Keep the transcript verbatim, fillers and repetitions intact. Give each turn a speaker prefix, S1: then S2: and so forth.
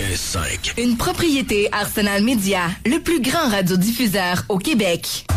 S1: quatre-vingt-quinze cinq.
S2: Une propriété Arsenal Média, le plus grand radiodiffuseur au Québec.